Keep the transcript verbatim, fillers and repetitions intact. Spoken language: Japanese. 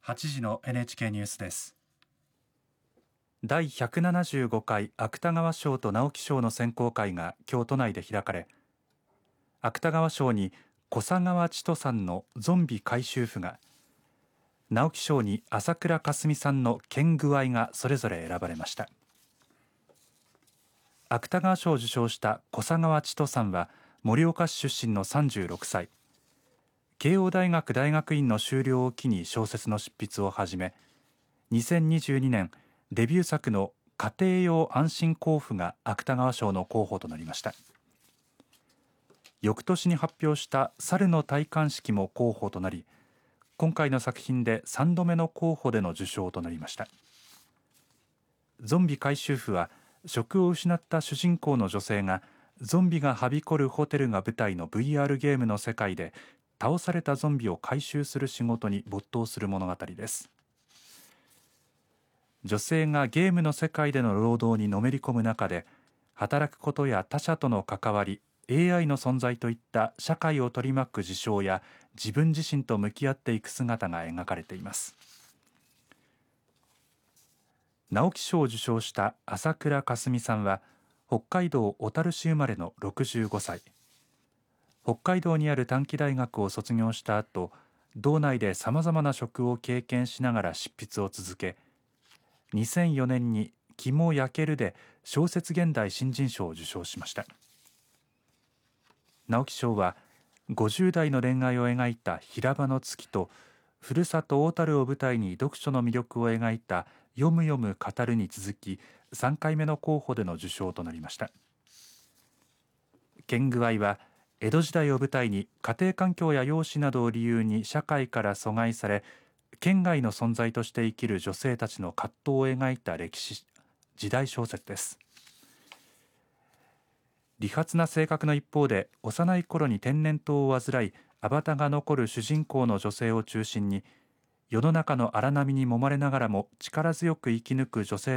はちじの エヌエイチケー ニュースです。 だいひゃくななじゅうごかい芥川賞と直木賞の選考会が今日都内で開かれ、芥川賞に小佐川千人さんのゾンビ回収婦が、直木賞に朝倉かすみさんの剣具合がそれぞれ選ばれました。芥川賞を受賞した小佐川千人さんは盛岡市出身のさんじゅうろくさい、慶応大学大学院の修了を機に小説の執筆を始め、にせんにじゅうにねんデビュー作の家庭用安心坑夫が芥川賞の候補となりました。翌年に発表した猿の戴冠式も候補となり、今回の作品でさんどめの候補での受賞となりました。ゾンビ回収婦は職を失った主人公の女性がゾンビがはびこるホテルが舞台の ブイアール ゲームの世界で倒されたゾンビを回収する仕事に没頭する物語です。女性がゲームの世界での労働にのめり込む中で、働くことや他者との関わり、エーアイ の存在といった社会を取り巻く事象や自分自身と向き合っていく姿が描かれています。直木賞を受賞した朝倉かすみさんは北海道小樽市生まれのろくじゅうごさい、北海道にある短期大学を卒業した後、道内でさまざまな職を経験しながら執筆を続け、にせんよねんに気も焼けるで小説現代新人賞を受賞しました。直木賞はごじゅうだいの恋愛を描いた平場の月と、ふるさと小樽を舞台に読書の魅力を描いた読む読む語るに続きさんかいめの候補での受賞となりました。剣具合は江戸時代を舞台に家庭環境や容姿などを理由に社会から阻害され、県外の存在として生きる女性たちの葛藤を描いた歴史時代小説です。利発な性格の一方で幼い頃に天然痘を患いあばたが残る主人公の女性を中心に、世の中の荒波に揉まれながらも力強く生き抜く女性